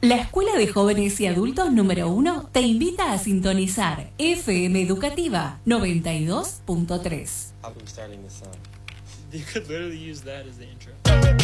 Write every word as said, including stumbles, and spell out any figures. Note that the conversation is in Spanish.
La Escuela de Jóvenes y Adultos número uno te invita a sintonizar F M Educativa noventa y dos punto tres. You could literally use that as the intro.